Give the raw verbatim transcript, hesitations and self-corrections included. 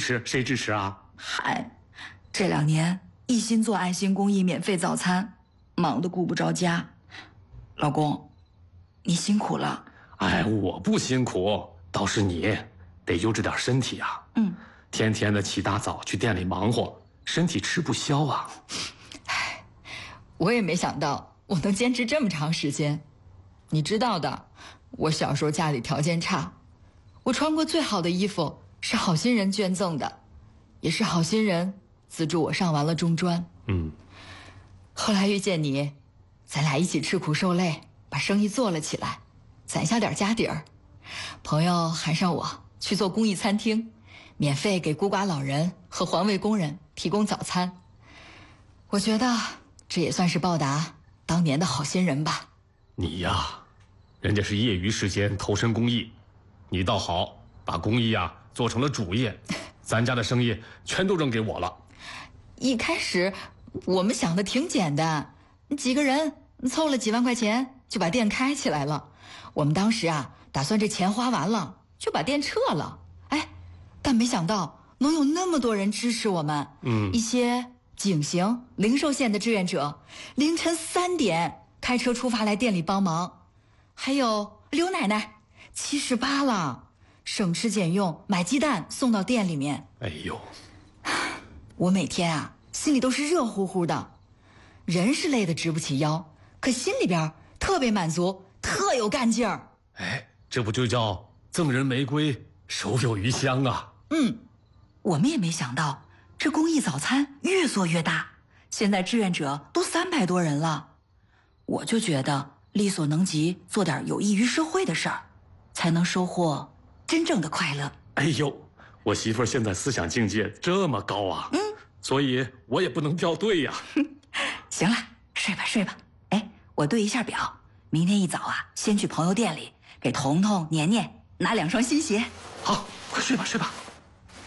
持，谁支持啊？ 嗨，这两年一心做爱心公益免费早餐，忙得顾不着家。老公，你辛苦了。 哎，我不辛苦，倒是你得悠着点身体啊。 嗯， 天天的起大早去店里忙活，身体吃不消啊。 唉，我也没想到我能坚持这么长时间。你知道的，我小时候家里条件差，我穿过最好的衣服是好心人捐赠的，也是好心人资助我上完了中专。 嗯， 后来遇见你，咱俩一起吃苦受累，把生意做了起来，攒下点家底儿。朋友喊上我去做公益餐厅，免费给孤寡老人和环卫工人提供早餐。我觉得这也算是报答当年的好心人吧。 你呀，人家是业余时间投身公益，你倒好，把公益呀做成了主业，咱家的生意全都扔给我了。 一开始我们想的挺简单，几个人凑了几万块钱就把店开起来了。我们当时啊，打算这钱花完了就把店撤了。哎，但没想到能有那么多人支持我们。 嗯， 一些井陉、灵寿县的志愿者，凌晨三点开车出发来店里帮忙。还有刘奶奶，七十八了，省吃俭用买鸡蛋送到店里面。 哎呦， 我每天啊，心里都是热乎乎的，人是累得直不起腰，可心里边特别满足，特有干劲儿。 哎，这不就叫赠人玫瑰，手有余香啊？ 嗯，我们也没想到，这公益早餐越做越大，现在志愿者都三百多人了。我就觉得力所能及，做点有益于社会的事儿，才能收获真正的快乐。 哎呦，我媳妇儿现在思想境界这么高啊！嗯，所以我也不能掉队呀。 行了，睡吧睡吧。哎，我对一下表，明天一早啊，先去朋友店里给彤彤、年年拿两双新鞋。 好，快睡吧睡吧。